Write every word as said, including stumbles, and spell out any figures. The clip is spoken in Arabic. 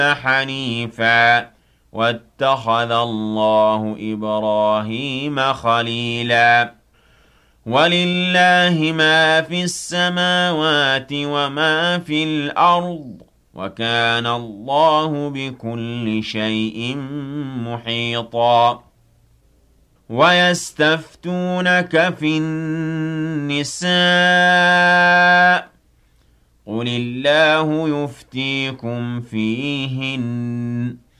حنيفا واتخذ الله إبراهيم خليلا ولله ما في السماوات وما في الأرض وكان الله بكل شيء محيطا ويستفتونك في النساء قل الله يفتيكم فيهن